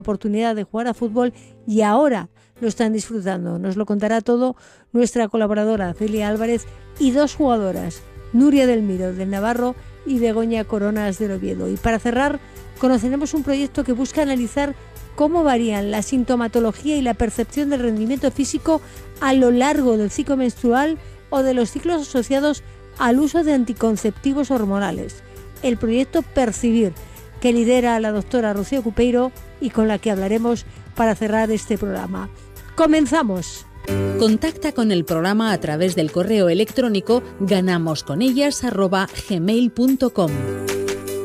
oportunidad de jugar a fútbol y ahora lo están disfrutando. Nos lo contará todo nuestra colaboradora Celia Álvarez y dos jugadoras, Nuria del Miro del Navarro y Begoña Coronas del Oviedo. Y para cerrar, conoceremos un proyecto que busca analizar cómo varían la sintomatología y la percepción del rendimiento físico a lo largo del ciclo menstrual o de los ciclos asociados al uso de anticonceptivos hormonales. El proyecto Percibir, que lidera la doctora Rocío Cupeiro y con la que hablaremos para cerrar este programa. ¡Comenzamos! Contacta con el programa a través del correo electrónico ganamosconellas@gmail.com.